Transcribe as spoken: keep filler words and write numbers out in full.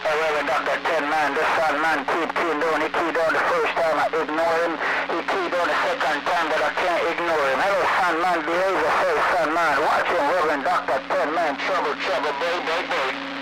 Hey, Reverend Doctor Ted, man, this son, man, keep keying down. He keyed down the first time, I ignore him. He keyed down the second time, but I can't ignore him. Hello, son, man, behave yourself, son, man. Watch him, Reverend Doctor Ted, man. Trouble, trouble, boy, boy, boy.